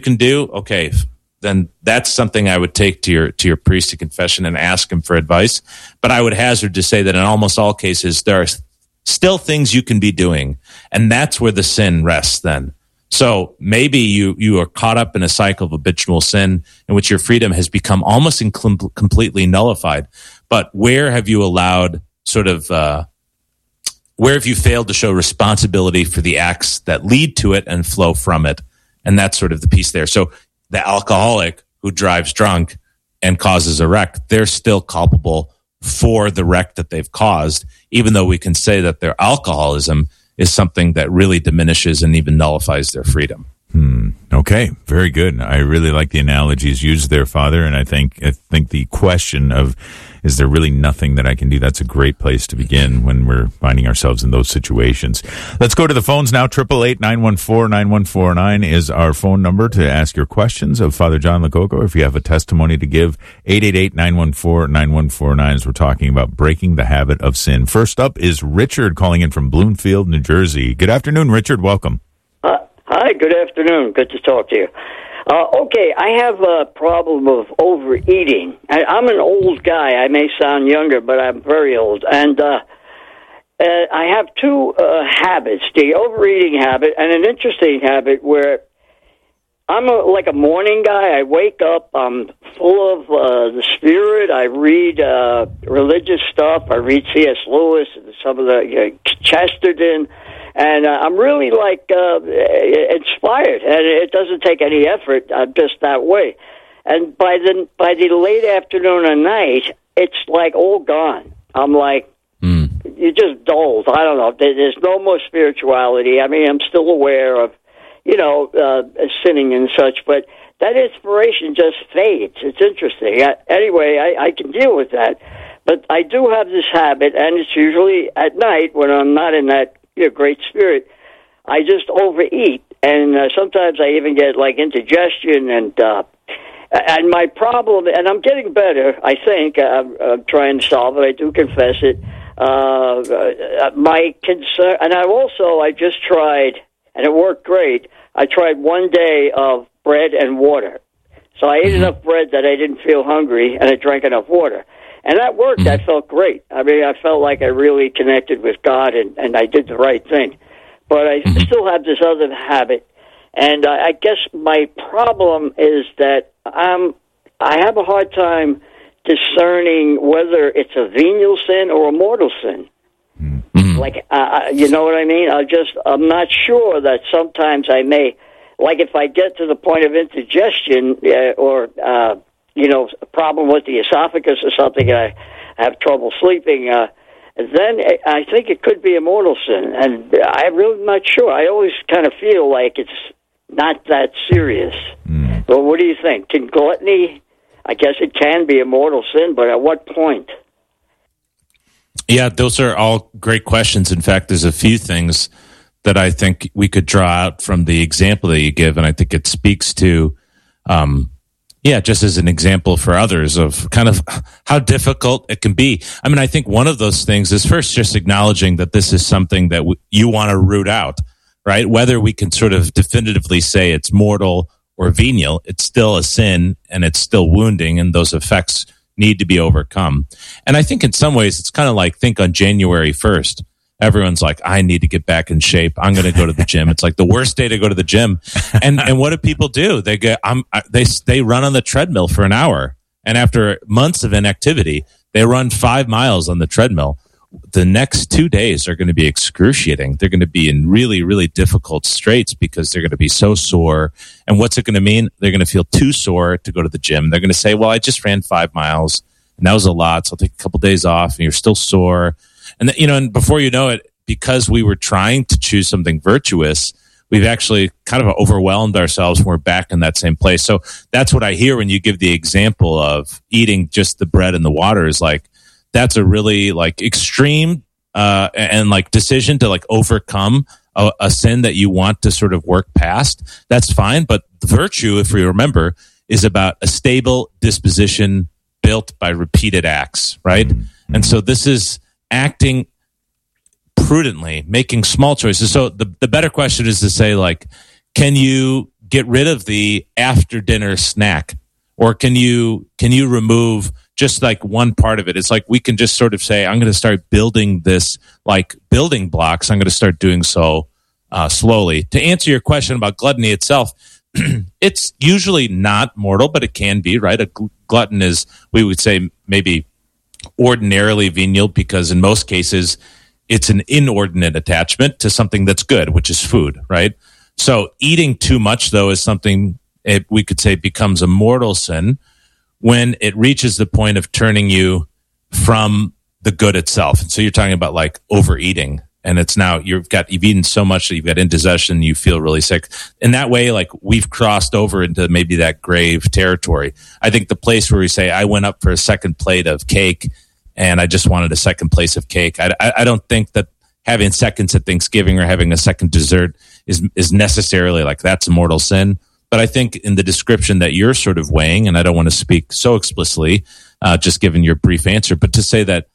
can do, okay, then that's something I would take to your priest to confession and ask him for advice. But I would hazard to say that in almost all cases, there are still things you can be doing, and that's where the sin rests then. So maybe you are caught up in a cycle of habitual sin in which your freedom has become almost completely nullified. But where have you allowed where have you failed to show responsibility for the acts that lead to it and flow from it? And that's sort of the piece there. So the alcoholic who drives drunk and causes a wreck, they're still culpable for the wreck that they've caused, even though we can say that their alcoholism is something that really diminishes and even nullifies their freedom. Okay, very good. I really like the analogies used there, Father, and I think the question of, is there really nothing that I can do? That's a great place to begin when we're finding ourselves in those situations. Let's go to the phones now. 888-914-9149 is our phone number to ask your questions of Father John Lococo. If you have a testimony to give, 888-914-9149 as we're talking about breaking the habit of sin. First up is Richard calling in from Bloomfield, New Jersey. Good afternoon, Richard. Welcome. Hi, good afternoon. Good to talk to you. Okay, I have a problem of overeating. I'm an old guy. I may sound younger, but I'm very old. And I have two habits, the overeating habit and an interesting habit where I'm like a morning guy. I wake up, I'm full of the Spirit. I read religious stuff. I read C.S. Lewis and some of the Chesterton. And I'm really, inspired, and it doesn't take any effort. I'm just that way. And by the late afternoon or night, it's like all gone. I'm like, you're just dulled. I don't know. There's no more spirituality. I mean, I'm still aware of, sinning and such, but that inspiration just fades. It's interesting. Anyway, I can deal with that. But I do have this habit, and it's usually at night when I'm not in that great spirit. I just overeat, and sometimes I even get like indigestion, and my problem, and I'm getting better. I think I'm trying to solve it. I do confess it. My concern, and I just tried, and it worked great. I tried one day of bread and water, so I ate enough bread that I didn't feel hungry, and I drank enough water. And that worked. I felt great. I mean, I felt like I really connected with God, and I did the right thing. But I still have this other habit. And I guess my problem is that I have a hard time discerning whether it's a venial sin or a mortal sin. Like, you know what I mean? I'm not sure that sometimes I may, like if I get to the point of indigestion or a problem with the esophagus or something, I have trouble sleeping, then I think it could be a mortal sin. And I'm really not sure. I always kind of feel like it's not that serious. Well, what do you think? Can gluttony, I guess it can be a mortal sin, but at what point? Yeah, those are all great questions. In fact, there's a few things that I think we could draw out from the example that you give, and I think it speaks to just as an example for others of kind of how difficult it can be. I mean, I think one of those things is first just acknowledging that this is something that you want to root out, right? Whether we can sort of definitively say it's mortal or venial, it's still a sin and it's still wounding, and those effects need to be overcome. And I think in some ways it's kind of like, think on January 1st. Everyone's like, I need to get back in shape. I'm going to go to the gym. It's like the worst day to go to the gym. And what do people do? They run on the treadmill for an hour. And after months of inactivity, they run 5 miles on the treadmill. The next 2 days are going to be excruciating. They're going to be in really, really difficult straits because they're going to be so sore. And what's it going to mean? They're going to feel too sore to go to the gym. They're going to say, well, I just ran 5 miles and that was a lot. So I'll take a couple days off, and you're still sore. And and before you know it, because we were trying to choose something virtuous, we've actually kind of overwhelmed ourselves when we're back in that same place. So that's what I hear when you give the example of eating just the bread and the water, is like, that's a really like extreme and like decision to like overcome a sin that you want to sort of work past. That's fine. But the virtue, if we remember, is about a stable disposition built by repeated acts, right? And so this is acting prudently, making small choices. So the better question is to say, like, can you get rid of the after dinner snack? Or can you remove just like one part of it? It's like we can just sort of say, I'm going to start building this like building blocks. I'm going to start doing so slowly. To answer your question about gluttony itself, it's usually not mortal, but it can be, right? A glutton is, we would say, maybe ordinarily venial because in most cases it's an inordinate attachment to something that's good, which is food, right? So eating too much, though, is something we could say becomes a mortal sin when it reaches the point of turning you from the good itself. And so you're talking about like overeating. And it's now you've eaten so much that you've got indigestion, you feel really sick. In that way, like we've crossed over into maybe that grave territory. I think the place where we say, I went up for a second plate of cake and I just wanted a second place of cake. I don't think that having seconds at Thanksgiving or having a second dessert is necessarily like that's a mortal sin. But I think in the description that you're sort of weighing, and I don't want to speak so explicitly, just given your brief answer, but to say that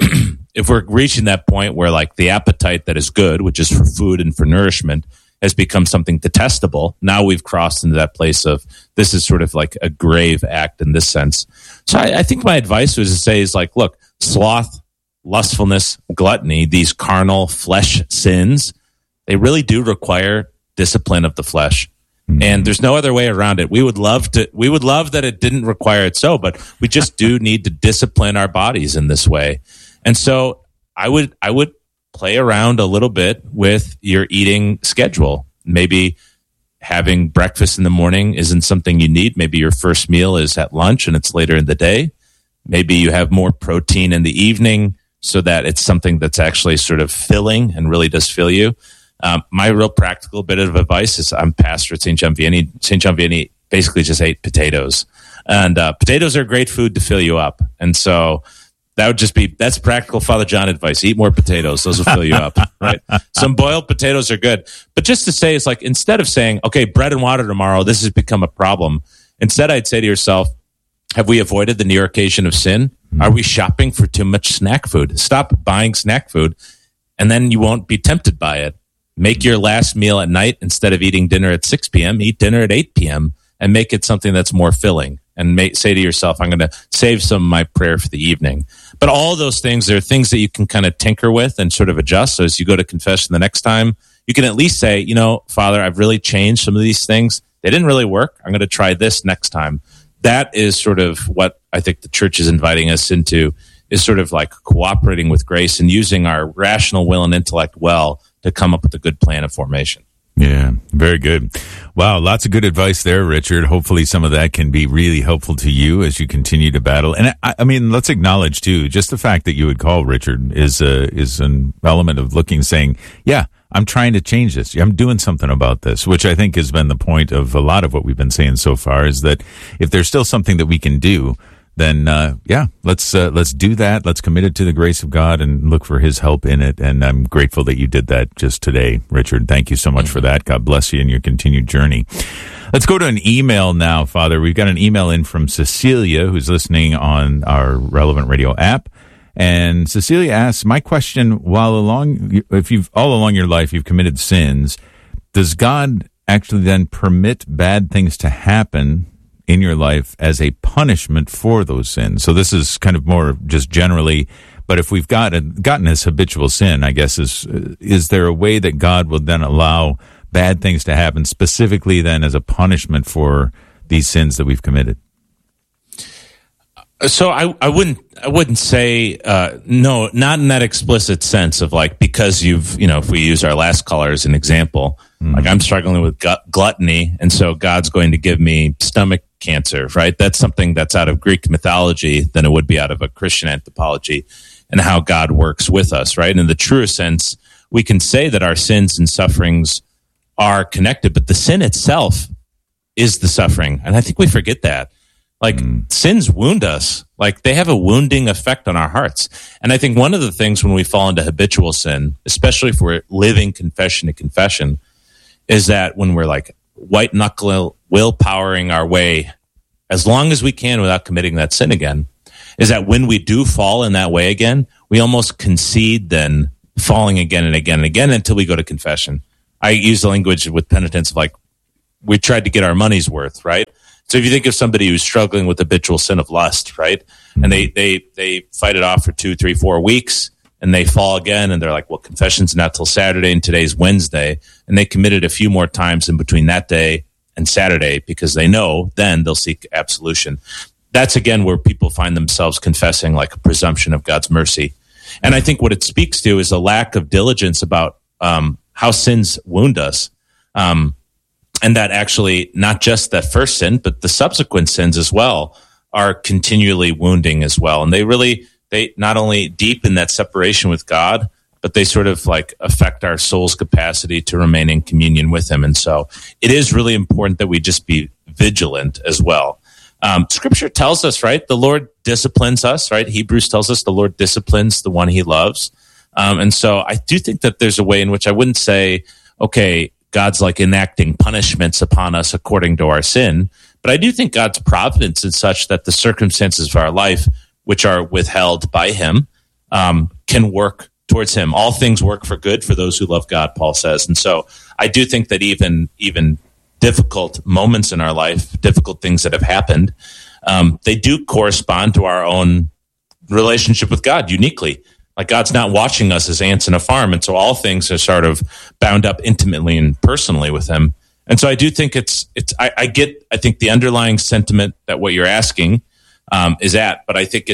if we're reaching that point where like the appetite that is good, which is for food and for nourishment, has become something detestable, now we've crossed into that place of this is sort of like a grave act in this sense. So I think my advice was to say is like, look, sloth, lustfulness, gluttony, these carnal flesh sins, they really do require discipline of the flesh. And there's no other way around it. We would love that it didn't require it so, but we just do need to discipline our bodies in this way. And so I would play around a little bit with your eating schedule. Maybe having breakfast in the morning isn't something you need. Maybe your first meal is at lunch and it's later in the day. Maybe you have more protein in the evening so that it's something that's actually sort of filling and really does fill you. My real practical bit of advice is I'm pastor at St. John Vianney. St. John Vianney basically just ate potatoes. And potatoes are great food to fill you up. And so that's practical Father John advice. Eat more potatoes. Those will fill you up, right? Some boiled potatoes are good. But just to say, it's like instead of saying, okay, bread and water tomorrow, this has become a problem. Instead, I'd say to yourself, have we avoided the near occasion of sin? Are we shopping for too much snack food? Stop buying snack food, and then you won't be tempted by it. Make your last meal at night instead of eating dinner at 6 p.m., eat dinner at 8 p.m. and make it something that's more filling. And say to yourself, I'm going to save some of my prayer for the evening. But all those things are things that you can kind of tinker with and sort of adjust. So as you go to confession the next time, you can at least say, Father, I've really changed some of these things. They didn't really work. I'm going to try this next time. That is sort of what I think the church is inviting us into, is sort of like cooperating with grace and using our rational will and intellect well to come up with a good plan of formation. Yeah, very good. Wow, lots of good advice there, Richard. Hopefully some of that can be really helpful to you as you continue to battle. And I mean, let's acknowledge too, just the fact that you would call Richard is an element of saying, yeah, I'm trying to change this. I'm doing something about this, which I think has been the point of a lot of what we've been saying so far, is that if there's still something that we can do, then let's do that. Let's commit it to the grace of God and look for His help in it. And I'm grateful that you did that just today, Richard. Thank you so much for that. God bless you in your continued journey. Let's go to an email now, Father. We've got an email in from Cecilia, who's listening on our Relevant Radio app. And Cecilia asks, my question, if you've all along your life you've committed sins, does God actually then permit bad things to happen in your life as a punishment for those sins? So this is kind of more just generally, but if we've gotten this habitual sin, I guess, is there a way that God will then allow bad things to happen specifically then as a punishment for these sins that we've committed? So I wouldn't say no, not in that explicit sense of like, because if we use our last caller as an example, like I'm struggling with gluttony, and so God's going to give me stomach cancer, right? That's something that's out of Greek mythology than it would be out of a Christian anthropology, and how God works with us, right? In the truest sense, we can say that our sins and sufferings are connected, but the sin itself is the suffering, and I think we forget that. Like, sins wound us. Like, they have a wounding effect on our hearts. And I think one of the things when we fall into habitual sin, especially if we're living confession to confession, is that when we're like white-knuckle willpowering our way as long as we can without committing that sin again, is that when we do fall in that way again, we almost concede then falling again and again and again until we go to confession. I use the language with penitents of like, we tried to get our money's worth, right? So if you think of somebody who's struggling with habitual sin of lust, right? And they fight it off for 2, 3, 4 weeks, and they fall again, and they're like, well, confession's not till Saturday, and today's Wednesday. And they committed a few more times in between that day and Saturday because they know then they'll seek absolution. That's, again, where people find themselves confessing like a presumption of God's mercy. And I think what it speaks to is a lack of diligence about how sins wound us. And that actually, not just that first sin, but the subsequent sins as well are continually wounding as well. And they not only deepen that separation with God, but they sort of like affect our soul's capacity to remain in communion with him. And so it is really important that we just be vigilant as well. Scripture tells us, right, the Lord disciplines us, right? Hebrews tells us the Lord disciplines the one he loves. And so I do think that there's a way in which I wouldn't say, okay, God's like enacting punishments upon us according to our sin. But I do think God's providence is such that the circumstances of our life, which are withheld by him, can work towards him. All things work for good for those who love God, Paul says. And so I do think that even difficult moments in our life, difficult things that have happened, they do correspond to our own relationship with God uniquely. Like God's not watching us as ants in a farm, and so all things are sort of bound up intimately and personally with him. And so I do think I think the underlying sentiment that what you're asking is at, but I think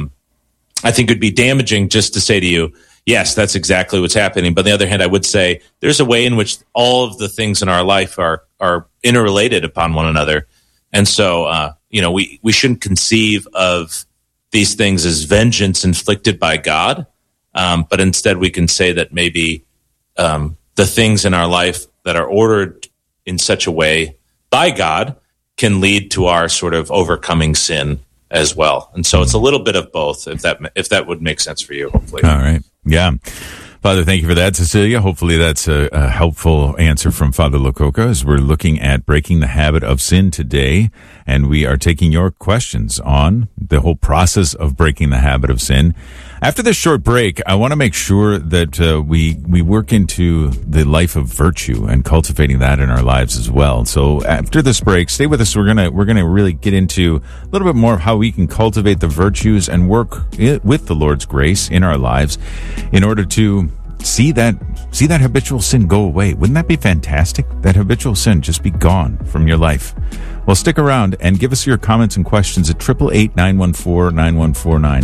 I think it'd be damaging just to say to you, yes, that's exactly what's happening. But on the other hand, I would say there's a way in which all of the things in our life are interrelated upon one another. And so, we shouldn't conceive of these things as vengeance inflicted by God, but instead we can say that maybe the things in our life that are ordered in such a way by God can lead to our sort of overcoming sin as well. And so it's a little bit of both, if that would make sense for you, hopefully. All right. Yeah. Father, thank you for that, Cecilia. Hopefully that's a helpful answer from Father Lococa as we're looking at breaking the habit of sin today. And we are taking your questions on the whole process of breaking the habit of sin. After this short break, I want to make sure that we work into the life of virtue and cultivating that in our lives as well. So after this break, stay with us. We're gonna really get into a little bit more of how we can cultivate the virtues and work with the Lord's grace in our lives in order to see that habitual sin go away. Wouldn't that be fantastic? That habitual sin just be gone from your life. Well, stick around and give us your comments and questions at 888-914-9149,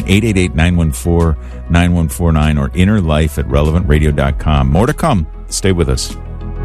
888-914-9149, or innerlife@relevantradio.com. More to come. Stay with us.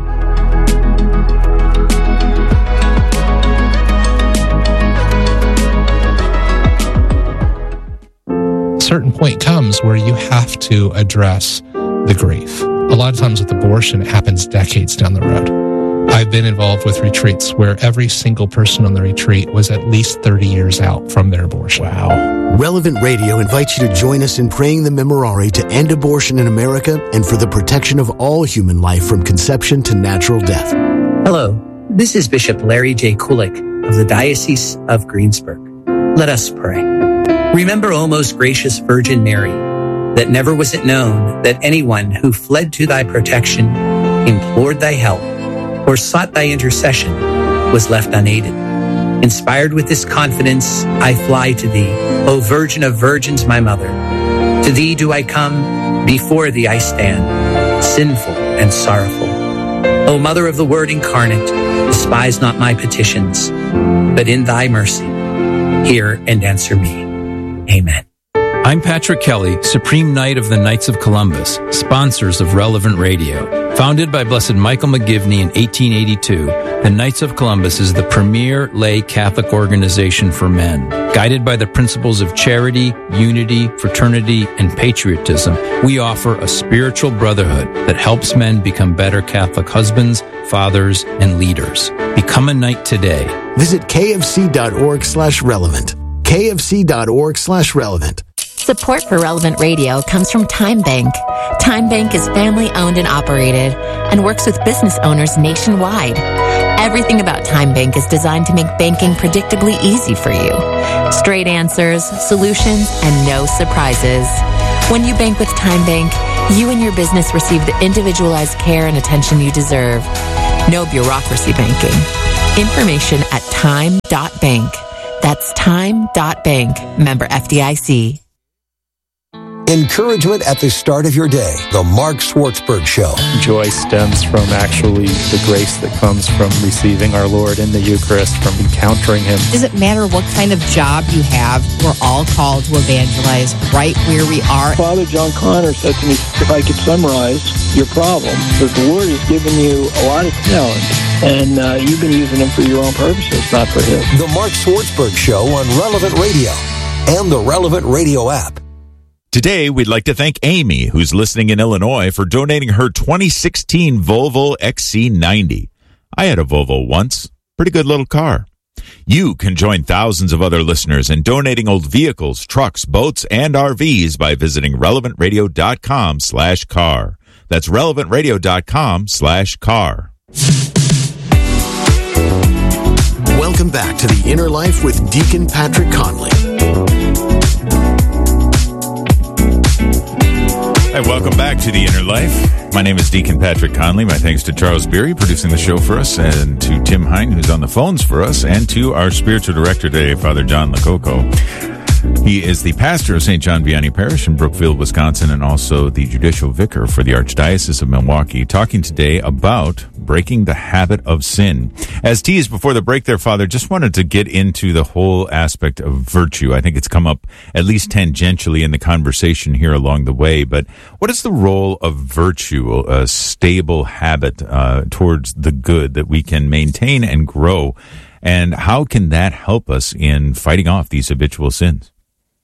A certain point comes where you have to address the grief. A lot of times with abortion, it happens decades down the road. I've been involved with retreats where every single person on the retreat was at least 30 years out from their abortion. Wow. Relevant Radio invites you to join us in praying the Memorare to end abortion in America and for the protection of all human life from conception to natural death. Hello, this is Bishop Larry J. Kulik of the Diocese of Greensburg. Let us pray. Remember, O most gracious Virgin Mary, that never was it known that anyone who fled to thy protection, implored thy help, or sought thy intercession was left unaided. Inspired with this confidence, I fly to thee, O Virgin of Virgins, my mother. To thee do I come, before thee I stand, sinful and sorrowful. O Mother of the Word incarnate, despise not my petitions, but in thy mercy, hear and answer me. Amen. I'm Patrick Kelly, Supreme Knight of the Knights of Columbus, sponsors of Relevant Radio. Founded by Blessed Michael McGivney in 1882, the Knights of Columbus is the premier lay Catholic organization for men. Guided by the principles of charity, unity, fraternity, and patriotism, we offer a spiritual brotherhood that helps men become better Catholic husbands, fathers, and leaders. Become a knight today. Visit kfc.org/relevant. kfc.org/relevant. Support for Relevant Radio comes from Time Bank. Time Bank is family-owned and operated and works with business owners nationwide. Everything about Time Bank is designed to make banking predictably easy for you. Straight answers, solutions, and no surprises. When you bank with Time Bank, you and your business receive the individualized care and attention you deserve. No bureaucracy banking. Information at time.bank. That's time.bank. Member FDIC. Encouragement at the start of your day. The Mark Schwartzberg Show. Joy stems from actually the grace that comes from receiving our Lord in the Eucharist, from encountering Him. Does it matter what kind of job you have? We're all called to evangelize right where we are. Father John Connor said to me, if I could summarize your problem, that the Lord has given you a lot of talent, and you've been using them for your own purposes, not for His. The Mark Schwartzberg Show on Relevant Radio and the Relevant Radio app. Today, we'd like to thank Amy, who's listening in Illinois, for donating her 2016 Volvo XC90. I had a Volvo once. Pretty good little car. You can join thousands of other listeners in donating old vehicles, trucks, boats, and RVs by visiting relevantradio.com/car. That's relevantradio.com/car. Welcome back to The Inner Life with Deacon Patrick Conley. Hi, welcome back to The Inner Life. My name is Deacon Patrick Conley. My thanks to Charles Beery, producing the show for us, and to Tim Hine, who's on the phones for us, and to our spiritual director today, Father John Lococo. He is the pastor of St. John Vianney Parish in Brookfield, Wisconsin, and also the judicial vicar for the Archdiocese of Milwaukee, talking today about breaking the habit of sin. As teased before the break there, Father, just wanted to get into the whole aspect of virtue. I think it's come up at least tangentially in the conversation here along the way, but what is the role of virtue, a stable habit towards the good that we can maintain and grow? And how can that help us in fighting off these habitual sins?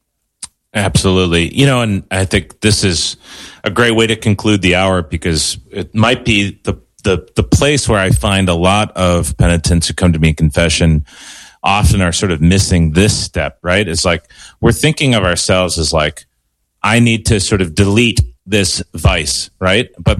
Absolutely. And I think this is a great way to conclude the hour, because it might be the place where I find a lot of penitents who come to me in confession often are sort of missing this step, right? It's like we're thinking of ourselves as like, I need to sort of delete this vice, right? But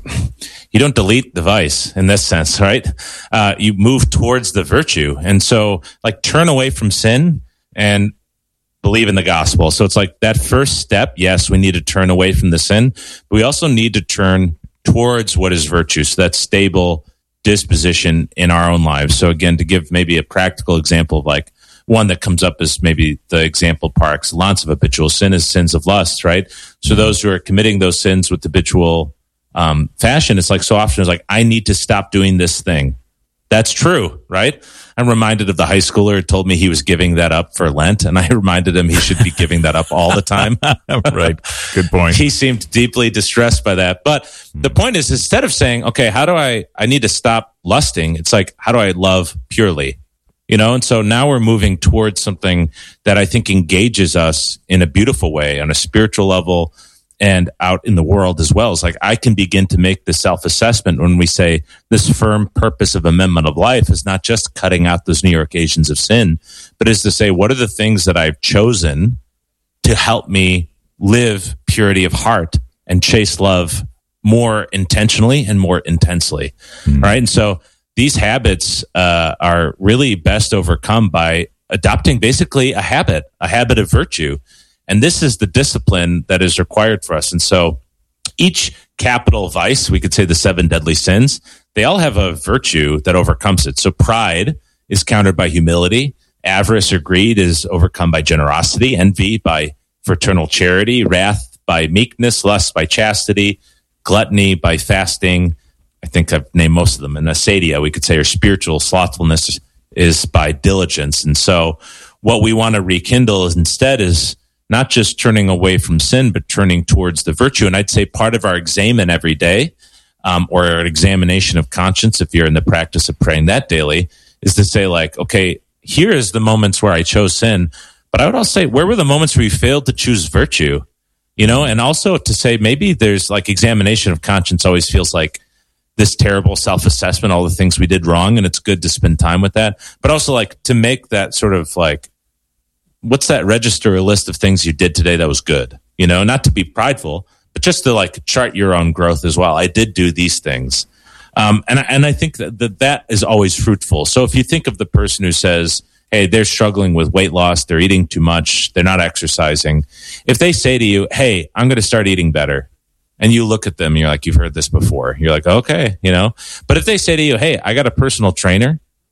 you don't delete the vice in this sense, right? You move towards the virtue. And so like turn away from sin and believe in the gospel. So it's like that first step. Yes, we need to turn away from the sin, but we also need to turn towards what is virtue. So that stable disposition in our own lives. So again, to give maybe a practical example of like one that comes up is maybe the example par excellence of habitual sin is sins of lust, right? So those who are committing those sins with habitual fashion, it's like so often it's like, I need to stop doing this thing. That's true, right? I'm reminded of the high schooler who told me he was giving that up for Lent, and I reminded him he should be giving that up all the time. Right. Good point. He seemed deeply distressed by that. But the point is, instead of saying, okay, how do I need to stop lusting? It's like, how do I love purely? And so now we're moving towards something that I think engages us in a beautiful way on a spiritual level and out in the world as well. It's like I can begin to make the self-assessment when we say this firm purpose of amendment of life is not just cutting out those New York occasions of sin, but is to say, what are the things that I've chosen to help me live purity of heart and chase love more intentionally and more intensely, right? And so these habits are really best overcome by adopting basically a habit of virtue. And this is the discipline that is required for us. And so each capital vice, we could say the 7 deadly sins, they all have a virtue that overcomes it. So pride is countered by humility. Avarice or greed is overcome by generosity. Envy by fraternal charity. Wrath by meekness. Lust by chastity. Gluttony by fasting. I think I've named most of them. And acedia, we could say, or spiritual slothfulness is by diligence. And so what we want to rekindle is instead is not just turning away from sin, but turning towards the virtue. And I'd say part of our examen every day, or an examination of conscience, if you're in the practice of praying that daily, is to say like, okay, here is the moments where I chose sin. But I would also say, where were the moments where you failed to choose virtue? And also to say maybe there's like examination of conscience always feels like this terrible self-assessment, all the things we did wrong. And it's good to spend time with that. But also like to make that sort of like, what's that register or list of things you did today that was good? Not to be prideful, but just to like chart your own growth as well. I did do these things. And I think that is always fruitful. So if you think of the person who says, hey, they're struggling with weight loss, they're eating too much, they're not exercising. If they say to you, hey, I'm going to start eating better, and you look at them, you're like, you've heard this before. You're like, okay, But if they say to you, hey, I got a personal trainer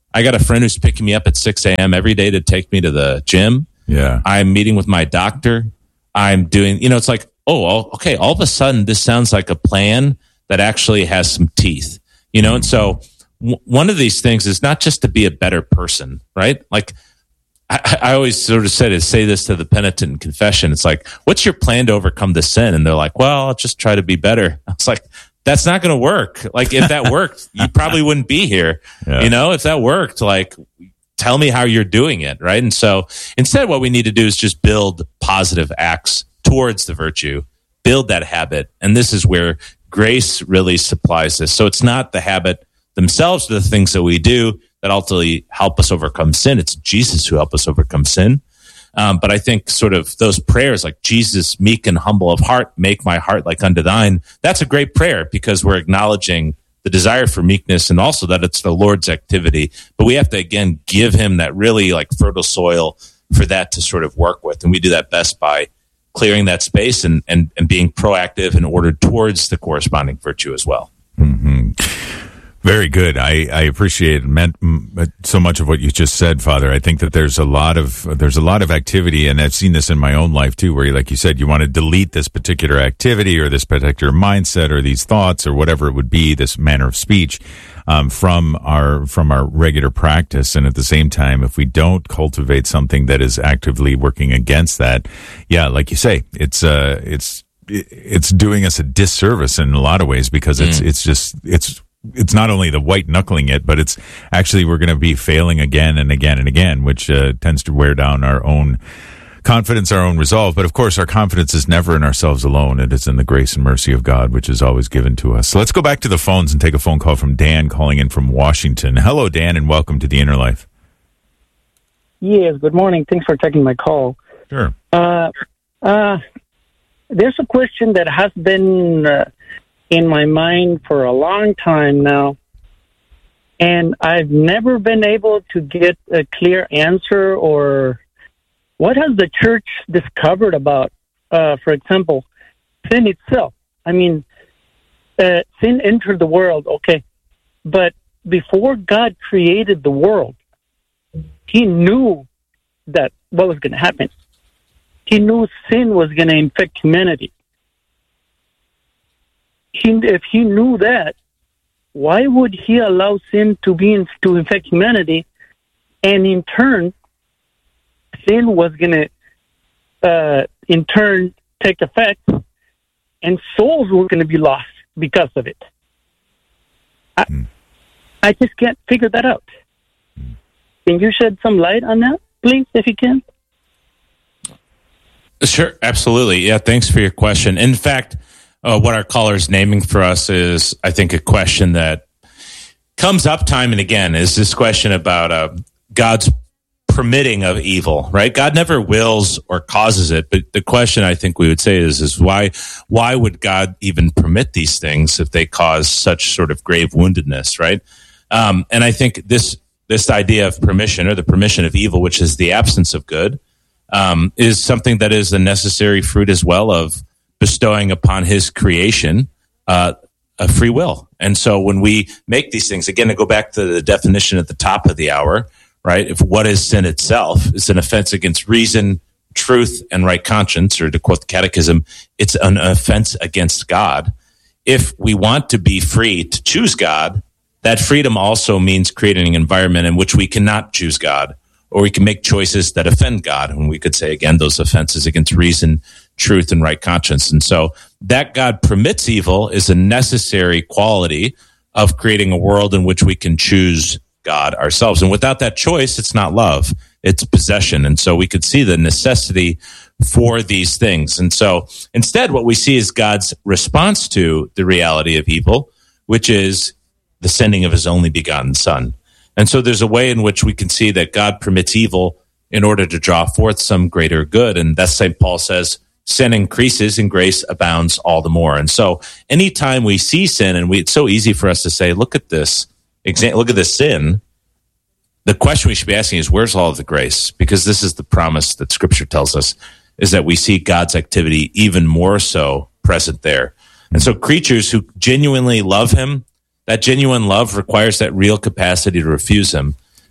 I got a friend who's picking me up at 6 a.m. every day to take me to the gym. Yeah. I'm meeting with my doctor. I'm doing, it's like, okay, all of a sudden this sounds like a plan that actually has some teeth, and so one of these things is not just to be a better person, right? Like I always sort of say this to the penitent in confession. It's like, what's your plan to overcome the sin? And they're like, well, I'll just try to be better. I was like, that's not going to work. Like if that worked, you probably wouldn't be here. Yeah. If that worked, like tell me how you're doing it. Right. And so instead, what we need to do is just build positive acts towards the virtue, build that habit. And this is where grace really supplies this. So it's not the habit themselves, the things that we do that ultimately help us overcome sin. It's Jesus who helped us overcome sin. But I think sort of those prayers like, Jesus, meek and humble of heart, make my heart like unto thine. That's a great prayer because we're acknowledging the desire for meekness and also that it's the Lord's activity. But we have to, again, give him that really like fertile soil for that to sort of work with. And we do that best by clearing that space and being proactive and ordered towards the corresponding virtue as well. Mm-hmm. Very good. I appreciate so much of what you just said, Father. I think that there's a lot of activity, and I've seen this in my own life too, where, like you said, you want to delete this particular activity or this particular mindset or these thoughts or whatever it would be, this manner of speech, from our regular practice. And at the same time, if we don't cultivate something that is actively working against that, yeah, like you say, it's doing us a disservice in a lot of ways because it's not only the white knuckling it, but it's actually we're going to be failing again and again and again, which tends to wear down our own confidence, our own resolve. But of course, our confidence is never in ourselves alone. It is in the grace and mercy of God, which is always given to us. So let's go back to the phones and take a phone call from Dan calling in from Washington. Hello, Dan, and welcome to The Inner Life. Yes, good morning. Thanks for taking my call. Sure. There's a question that has been in my mind for a long time now, and I've never been able to get a clear answer. Or what has the church discovered about, for example, sin itself? I mean, sin entered the world, okay, but before God created the world, he knew that what was going to happen. He knew sin was going to infect humanity. If he knew that, why would he allow sin to infect humanity? And in turn, sin was going to, in turn, take effect, and souls were going to be lost because of it. I just can't figure that out. Can you shed some light on that, please, if you can? Sure, absolutely. Yeah, thanks for your question. In fact, what our caller is naming for us is, I think, a question that comes up time and again, is this question about God's permitting of evil, right? God never wills or causes it, but the question I think we would say is why would God even permit these things if they cause such sort of grave woundedness, right? And I think this idea of permission, or the permission of evil, which is the absence of good, is something that is a necessary fruit as well of bestowing upon his creation a free will. And so when we make these things, again, to go back to the definition at the top of the hour, right? If what is sin itself is an offense against reason, truth, and right conscience, or to quote the Catechism, it's an offense against God. If we want to be free to choose God, that freedom also means creating an environment in which we cannot choose God, or we can make choices that offend God. And we could say, again, those offenses against reason, truth, and right conscience. And so that God permits evil is a necessary quality of creating a world in which we can choose God ourselves. And without that choice, it's not love, it's possession. And so we could see the necessity for these things. And so instead, what we see is God's response to the reality of evil, which is the sending of his only begotten Son. And so there's a way in which we can see that God permits evil in order to draw forth some greater good. And that's St. Paul says, sin increases and grace abounds all the more. And so anytime we see sin, and it's so easy for us to say, look at this sin, the question we should be asking is, where's all of the grace? Because this is the promise that Scripture tells us, is that we see God's activity even more so present there. And so creatures who genuinely love him, that genuine love requires that real capacity to refuse him.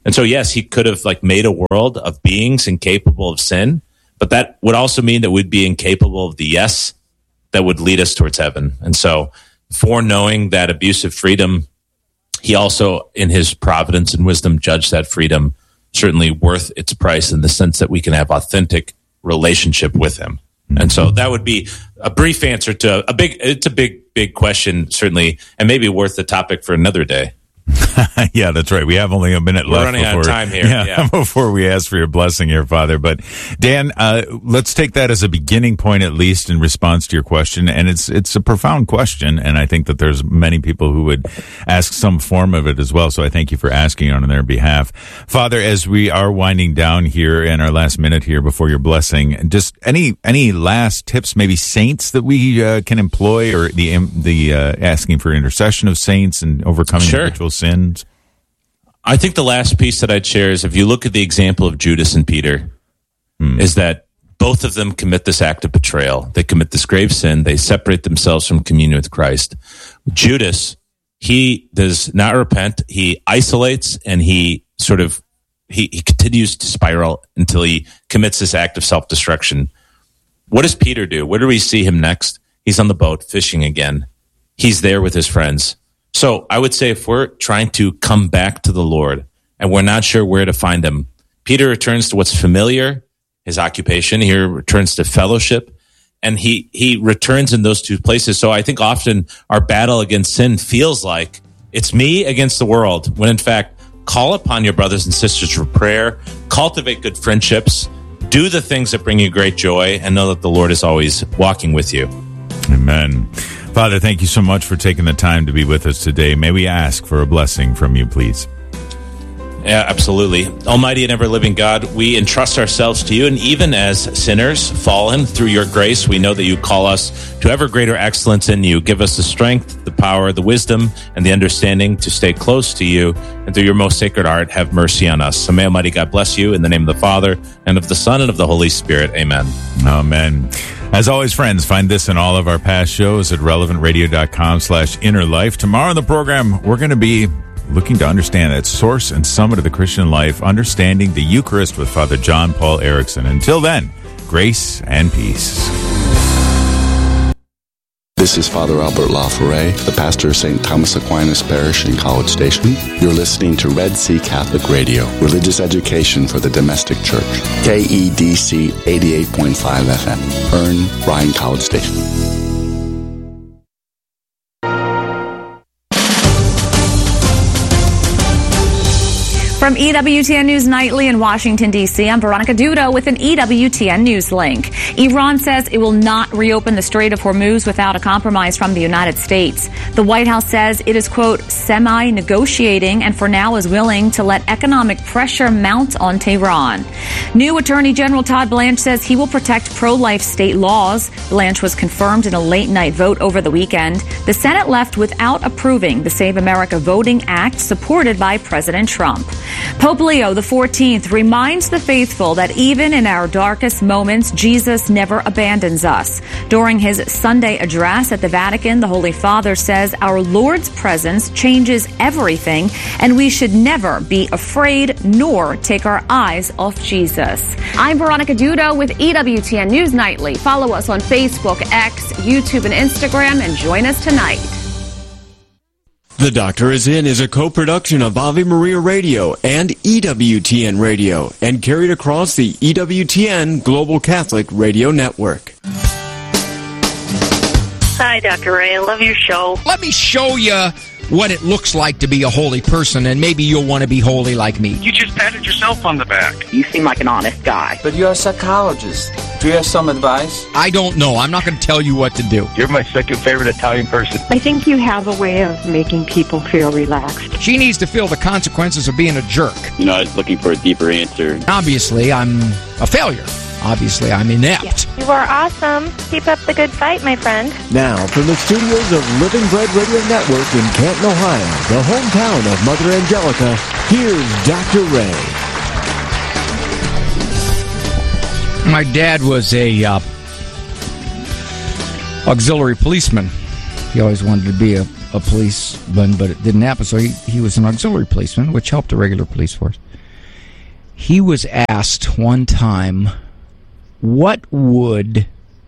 And so, yes, he could have like made a world of beings incapable of sin, but that would also mean that we'd be incapable of the yes that would lead us towards heaven. And so, foreknowing that abusive freedom, he also, in his providence and wisdom, judged that freedom certainly worth its price in the sense that we can have authentic relationship with him. And so that would be a brief answer to it's a big question, certainly, and maybe worth the topic for another day. Yeah, that's right. We have only a minute left. We're running out of time here. Yeah, before we ask for your blessing here, Father. But Dan, let's take that as a beginning point, at least, in response to your question. And it's a profound question, and I think that there's many people who would ask some form of it as well. So I thank you for asking on their behalf. Father, as we are winding down here in our last minute here before your blessing, just any last tips, maybe saints that we can employ, or the asking for intercession of saints and overcoming habitual sins? I think the last piece that I'd share is if you look at the example of Judas and Peter, is that both of them commit this act of betrayal. They commit this grave sin. They separate themselves from communion with Christ. Judas, he does not repent. He isolates and he continues to spiral until he commits this act of self-destruction. What does Peter do? Where do we see him next? He's on the boat fishing again. He's there with his friends. So I would say if we're trying to come back to the Lord and we're not sure where to find him, Peter returns to what's familiar, his occupation. He returns to fellowship, and he returns in those two places. So I think often our battle against sin feels like it's me against the world, when in fact, call upon your brothers and sisters for prayer, cultivate good friendships, do the things that bring you great joy, and know that the Lord is always walking with you. Amen. Father, thank you so much for taking the time to be with us today. May we ask for a blessing from you, please? Yeah, absolutely. Almighty and ever-living God, we entrust ourselves to you, and even as sinners, fallen through your grace, we know that you call us to ever greater excellence in you. Give us the strength, the power, the wisdom, and the understanding to stay close to you, and through your most sacred art, have mercy on us. So may Almighty God bless you in the name of the Father, and of the Son, and of the Holy Spirit. Amen. Amen. As always, friends, find this and all of our past shows at relevantradio.com/innerlife. Tomorrow on the program, we're going to be looking to understand that source and summit of the Christian life, understanding the Eucharist with Father John Paul Erickson. Until then, grace and peace. This is Father Albert LaForêt, the pastor of St. Thomas Aquinas Parish in College Station. You're listening to Red Sea Catholic Radio, religious education for the domestic church. KEDC 88.5 FM, Ern, Bryan, College Station. From EWTN News Nightly in Washington, D.C., I'm Veronica Dudo with an EWTN News link. Iran says it will not reopen the Strait of Hormuz without a compromise from the United States. The White House says it is, quote, semi-negotiating and for now is willing to let economic pressure mount on Tehran. New Attorney General Todd Blanche says he will protect pro-life state laws. Blanche was confirmed in a late-night vote over the weekend. The Senate left without approving the Save America Voting Act supported by President Trump. Pope Leo XIV reminds the faithful that even in our darkest moments, Jesus never abandons us. During his Sunday address at the Vatican, the Holy Father says our Lord's presence changes everything, and we should never be afraid nor take our eyes off Jesus. I'm Veronica Dudo with EWTN News Nightly. Follow us on Facebook, X, YouTube, and Instagram, and join us tonight. The Doctor Is In is a co-production of Ave Maria Radio and EWTN Radio and carried across the EWTN Global Catholic Radio Network. Hi, Dr. Ray. I love your show. Let me show you what it looks like to be a holy person, and maybe you'll want to be holy like me. You just patted yourself on the back. You seem like an honest guy. But you're a psychologist. Do you have some advice? I don't know. I'm not going to tell you what to do. You're my second favorite Italian person. I think you have a way of making people feel relaxed. She needs to feel the consequences of being a jerk. You know, I was looking for a deeper answer. Obviously, I'm a failure. Obviously, I'm inept. You are awesome. Keep up the good fight, my friend. Now, from the studios of Living Bread Radio Network in Canton, Ohio, the hometown of Mother Angelica, here's Dr. Ray. My dad was a auxiliary policeman. He always wanted to be a policeman, but it didn't happen, so he was an auxiliary policeman, which helped the regular police force. He was asked one time, what would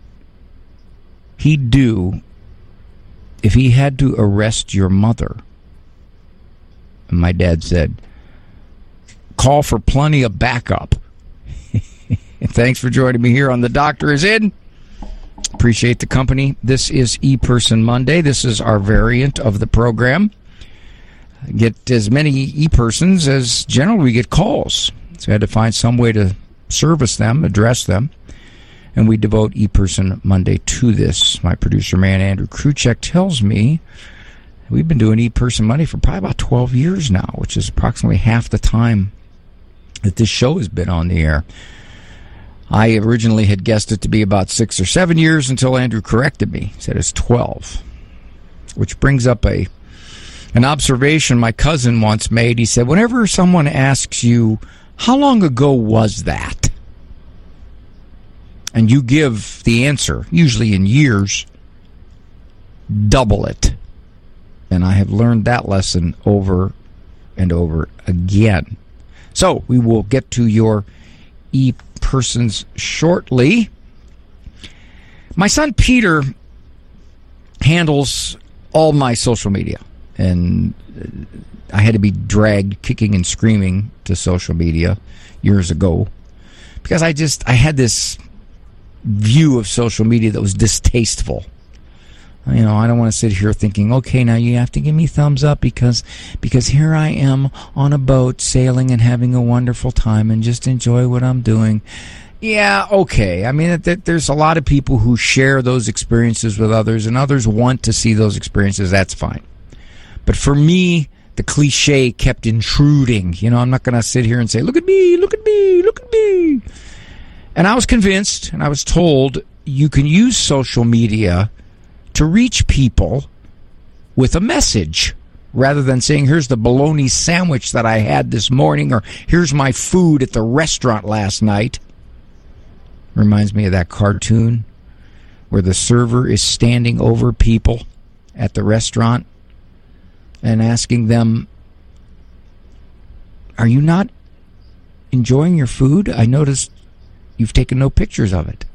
he do if he had to arrest your mother? And my dad said, call for plenty of backup. Thanks for joining me here on The Doctor Is In. Appreciate the company. This is ePerson Monday. This is our variant of the program. Get as many ePersons as generally we get calls. So I had to find some way to service them, address them. And we devote ePerson Monday to this. My producer man, Andrew Kruchek, tells me we've been doing ePerson Monday for probably about 12 years now, which is approximately half the time that this show has been on the air. I originally had guessed it to be about 6 or 7 years until Andrew corrected me. He said it's 12. Which brings up an observation my cousin once made. He said, whenever someone asks you, how long ago was that? And you give the answer, usually in years, double it. And I have learned that lesson over and over again. So we will get to your persons shortly. My son Peter handles all my social media, and I had to be dragged kicking and screaming to social media years ago because I had this view of social media that was distasteful. You know, I don't want to sit here thinking, okay, now you have to give me thumbs up because here I am on a boat sailing and having a wonderful time and just enjoy what I'm doing. Yeah, okay. I mean, there's a lot of people who share those experiences with others, and others want to see those experiences. That's fine. But for me, the cliche kept intruding. You know, I'm not going to sit here and say, look at me, look at me, look at me. And I was convinced, and I was told, you can use social media to reach people with a message rather than saying, here's the bologna sandwich that I had this morning, or here's my food at the restaurant last night. Reminds me of that cartoon where the server is standing over people at the restaurant and asking them, are you not enjoying your food? I noticed you've taken no pictures of it.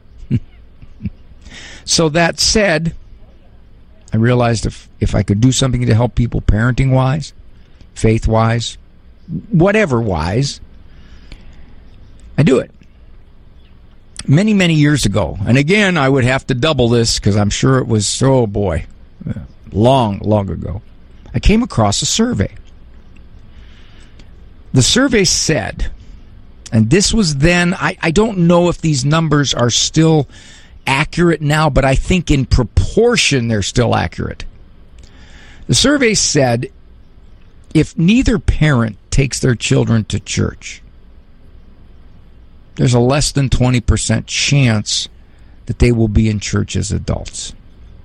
So that said, I realized if I could do something to help people parenting-wise, faith-wise, whatever-wise, I do it. Many, many years ago, and again, I would have to double this because I'm sure it was, oh boy, long, long ago, I came across a survey. The survey said, and this was then, I don't know if these numbers are still accurate now, but I think in proportion they're still accurate. The survey said if neither parent takes their children to church, there's a less than 20% chance that they will be in church as adults.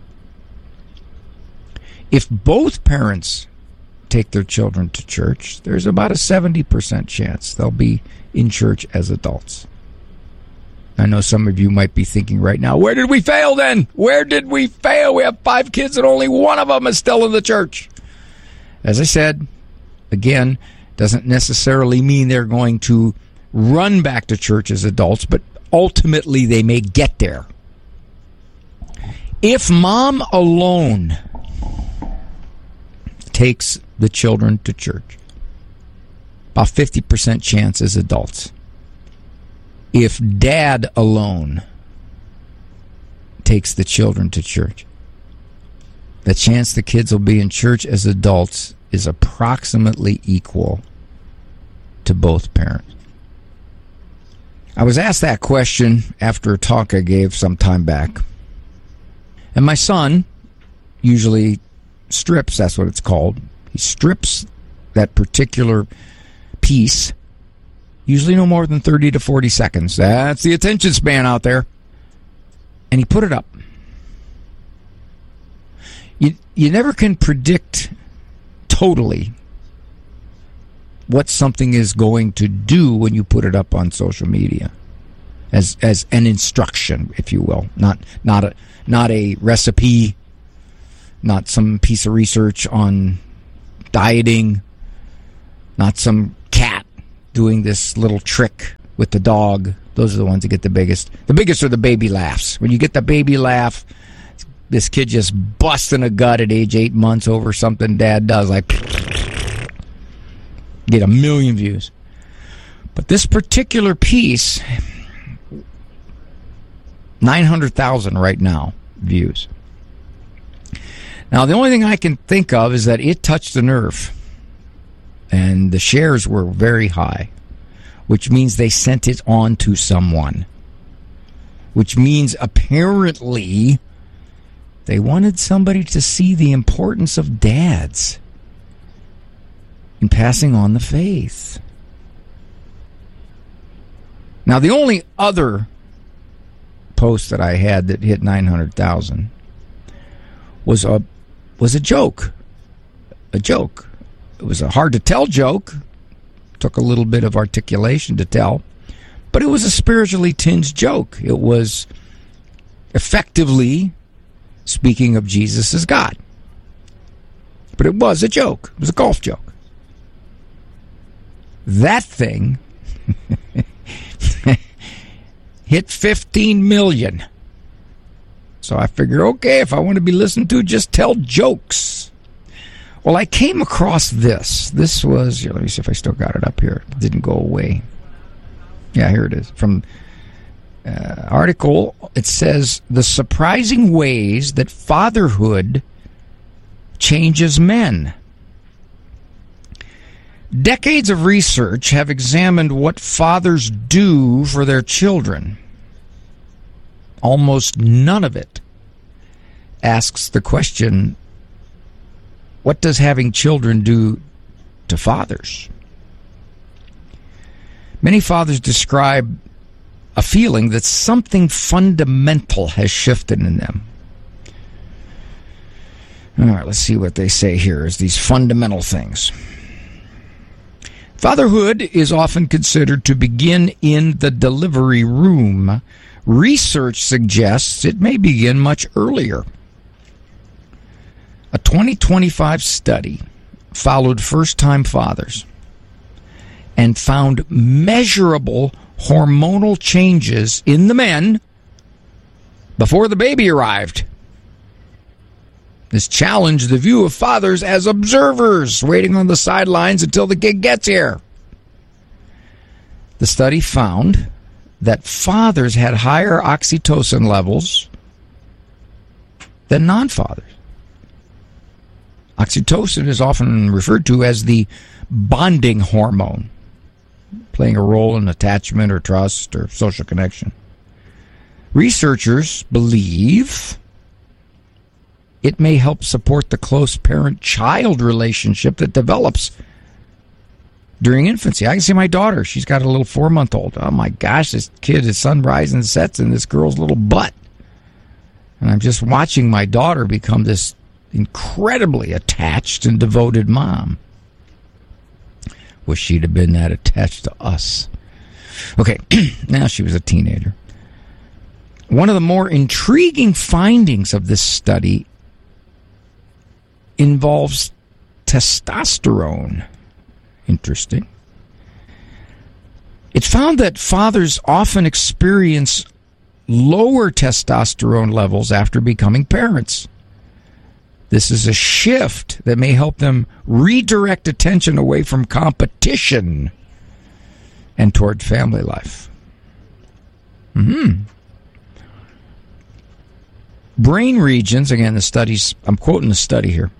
If both parents take their children to church, there's about a 70% chance they'll be in church as adults. I know some of you might be thinking right now, where did we fail then? Where did we fail? We have 5 kids and only one of them is still in the church. As I said, again, doesn't necessarily mean they're going to run back to church as adults, but ultimately they may get there. If mom alone takes the children to church, about 50% chance as adults. If dad alone takes the children to church, the chance the kids will be in church as adults is approximately equal to both parents. I was asked that question after a talk I gave some time back. And my son usually strips, that's what it's called. He strips that particular piece, usually no more than 30 to 40 seconds. That's the attention span out there. And he put it up. You never can predict totally what something is going to do when you put it up on social media as an instruction, if you will, not a recipe, not some piece of research on dieting, not some cat doing this little trick with the dog. Those are the ones that get the biggest. The biggest are the baby laughs. When you get the baby laugh, this kid just busting a gut at age 8 months over something dad does, like get 1 million views. But this particular piece, 900,000 right now views. Now, the only thing I can think of is that it touched a nerve, and the shares were very high, which means they sent it on to someone, which means apparently they wanted somebody to see the importance of dads in passing on the faith. Now, the only other post that I had that hit 900,000 was a joke. A joke. It was a hard-to-tell joke. Took a little bit of articulation to tell. But it was a spiritually tinged joke. It was effectively speaking of Jesus as God. But it was a joke. It was a golf joke. That thing hit 15 million. So I figured, okay, if I want to be listened to, just tell jokes. Well, I came across this. This was, let me see if I still got it up here. It didn't go away. Yeah, here it is. From article, it says, The Surprising Ways That Fatherhood Changes Men. Decades of research have examined what fathers do for their children. Almost none of it asks the question, what does having children do to fathers? Many fathers describe a feeling that something fundamental has shifted in them. All right, let's see what they say here as these fundamental things. Fatherhood is often considered to begin in the delivery room. Research suggests it may begin much earlier. A 2025 study followed first-time fathers and found measurable hormonal changes in the men before the baby arrived. This challenged the view of fathers as observers, waiting on the sidelines until the kid gets here. The study found that fathers had higher oxytocin levels than non-fathers. Oxytocin is often referred to as the bonding hormone, playing a role in attachment or trust or social connection. Researchers believe it may help support the close parent-child relationship that develops during infancy. I can see my daughter. She's got a little 4-month-old. Oh, my gosh, this kid, his sun rises and sets in this girl's little butt. And I'm just watching my daughter become this incredibly attached and devoted mom. Wish she'd have been that attached to us. Okay, now she was a teenager. One of the more intriguing findings of this study involves testosterone. Interesting. It found that fathers often experience lower testosterone levels after becoming parents. This is a shift that may help them redirect attention away from competition and toward family life. Brain regions, again, the studies, I'm quoting the study here.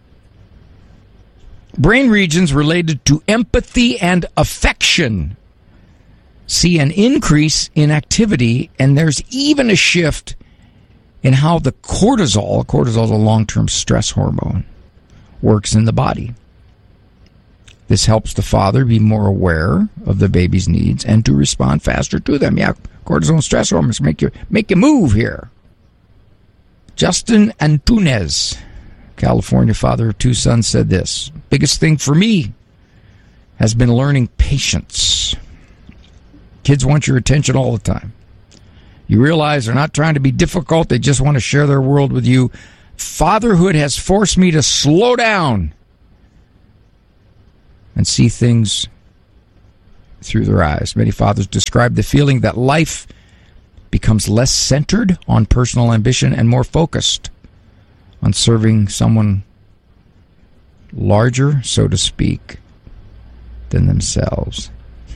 Brain regions related to empathy and affection see an increase in activity, and there's even a shift in how the cortisol is a long-term stress hormone, works in the body. This helps the father be more aware of the baby's needs and to respond faster to them. Yeah, cortisol and stress hormones make you move here. Justin Antunes, California father of 2 sons, said this: biggest thing for me has been learning patience. Kids want your attention all the time. You realize they're not trying to be difficult, they just want to share their world with you. Fatherhood has forced me to slow down and see things through their eyes. Many fathers describe the feeling that life becomes less centered on personal ambition and more focused on serving someone larger, so to speak, than themselves.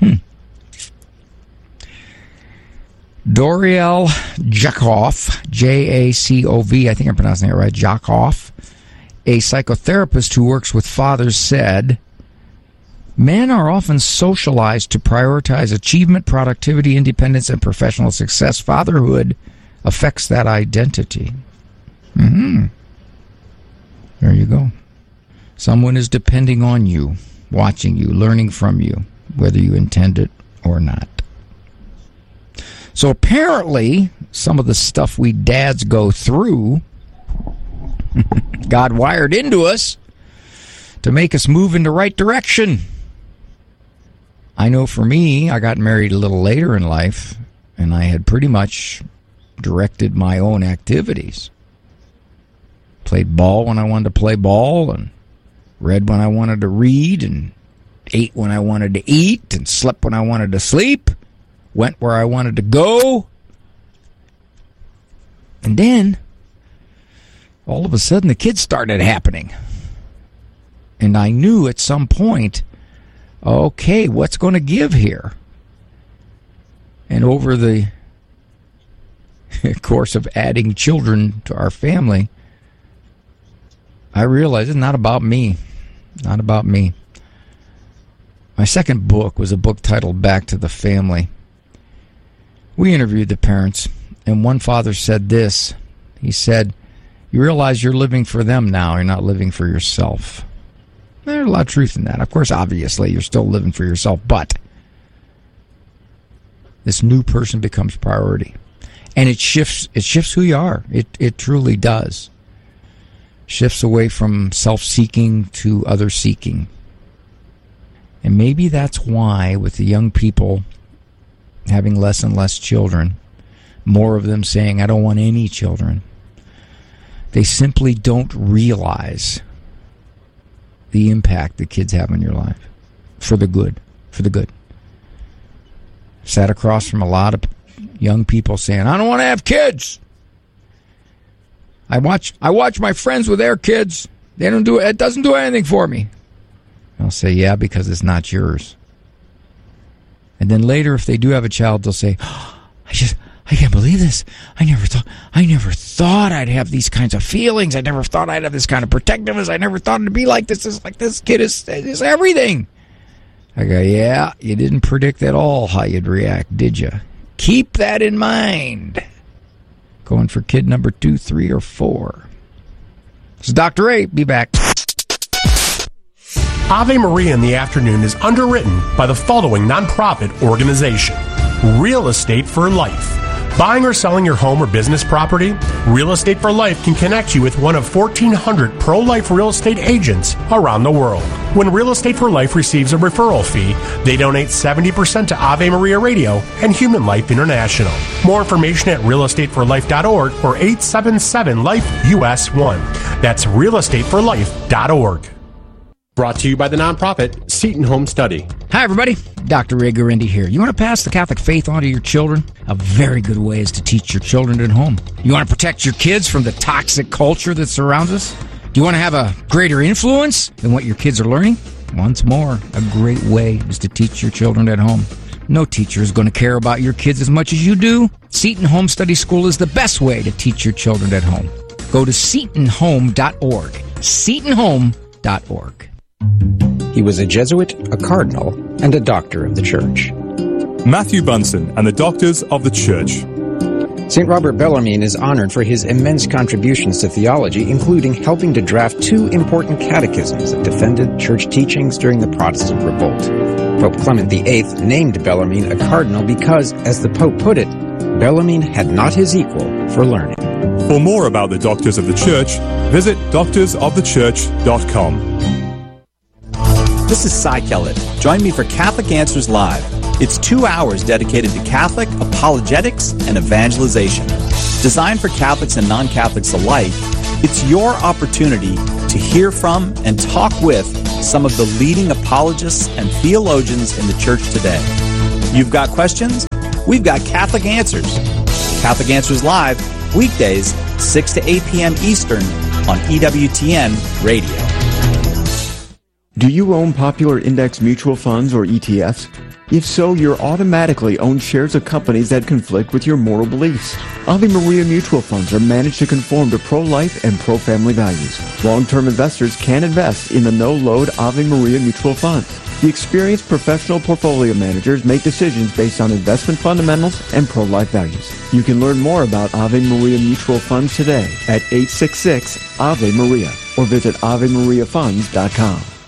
Doriel Jakov, J-A-C-O-V, I think I'm pronouncing it right, Jakov, a psychotherapist who works with fathers, said, men are often socialized to prioritize achievement, productivity, independence, and professional success. Fatherhood affects that identity. There you go. Someone is depending on you, watching you, learning from you, whether you intend it or not. So apparently, some of the stuff we dads go through, God wired into us to make us move in the right direction. I know for me, I got married a little later in life, and I had pretty much directed my own activities. Played ball when I wanted to play ball, and read when I wanted to read, and ate when I wanted to eat, and slept when I wanted to sleep, went where I wanted to go. And then, all of a sudden, the kids started happening. And I knew at some point, okay, what's going to give here? And over the course of adding children to our family, I realized it's not about me. Not about me. My second book was a book titled Back to the Family. We interviewed the parents, and one father said this. He said, you realize you're living for them now. You're not living for yourself. There's a lot of truth in that. Of course, obviously, you're still living for yourself, but this new person becomes priority. And it shifts who you are. It truly does. Shifts away from self-seeking to other-seeking. And maybe that's why with the young people having less and less children, more of them saying, I don't want any children, they simply don't realize the impact the kids have on your life. For the good. For the good. Sat across from a lot of young people saying, I don't want to have kids. I watch my friends with their kids. It doesn't do anything for me. I'll say, yeah, because it's not yours. And then later, if they do have a child, they'll say, I can't believe this. I never thought I'd have these kinds of feelings. I never thought I'd have this kind of protectiveness. I never thought it'd be like this. It's like this kid is everything. I go, yeah, you didn't predict at all how you'd react, did you? Keep that in mind. Going for kid number 2, 3, or 4. This is Dr. Ray. Be back. Ave Maria in the Afternoon is underwritten by the following nonprofit organization: Real Estate for Life. Buying or selling your home or business property? Real Estate for Life can connect you with one of 1,400 pro-life real estate agents around the world. When Real Estate for Life receives a referral fee, they donate 70% to Ave Maria Radio and Human Life International. More information at realestateforlife.org or 877-LIFE-US1. That's realestateforlife.org. Brought to you by the nonprofit Seton Home Study. Hi, everybody. Dr. Ray Guarendi here. You want to pass the Catholic faith on to your children? A very good way is to teach your children at home. You want to protect your kids from the toxic culture that surrounds us? Do you want to have a greater influence than what your kids are learning? Once more, a great way is to teach your children at home. No teacher is going to care about your kids as much as you do. Seton Home Study School is the best way to teach your children at home. Go to setonhome.org. setonhome.org. He was a Jesuit, a cardinal, and a doctor of the Church. Matthew Bunson and the Doctors of the Church. St. Robert Bellarmine is honored for his immense contributions to theology, including helping to draft 2 important catechisms that defended church teachings during the Protestant revolt. Pope Clement VIII named Bellarmine a cardinal because, as the Pope put it, Bellarmine had not his equal for learning. For more about the Doctors of the Church, visit doctorsofthechurch.com. This is Cy Kellett. Join me for Catholic Answers Live. It's 2 hours dedicated to Catholic apologetics and evangelization. Designed for Catholics and non-Catholics alike, it's your opportunity to hear from and talk with some of the leading apologists and theologians in the church today. You've got questions? We've got Catholic Answers. Catholic Answers Live, weekdays, 6 to 8 p.m. Eastern on EWTN Radio. Do you own popular index mutual funds or ETFs? If so, you're automatically own shares of companies that conflict with your moral beliefs. Ave Maria mutual funds are managed to conform to pro-life and pro-family values. Long-term investors can invest in the no-load Ave Maria mutual funds. The experienced professional portfolio managers make decisions based on investment fundamentals and pro-life values. You can learn more about Ave Maria mutual funds today at 866-AVE-MARIA or visit AveMariaFunds.com.